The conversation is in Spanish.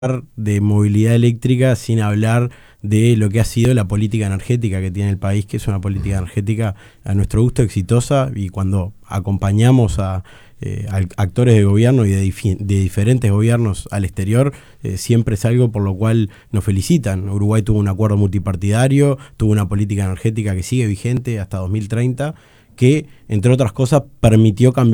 de movilidad eléctrica sin hablar de lo que ha sido la política energética que tiene el país, que es una política energética a nuestro gusto exitosa, y cuando acompañamos a actores de gobierno y de diferentes gobiernos al exterior, siempre es algo por lo cual nos felicitan. Uruguay tuvo un acuerdo multipartidario, tuvo una política energética que sigue vigente hasta 2030, que entre otras cosas permitió cambiar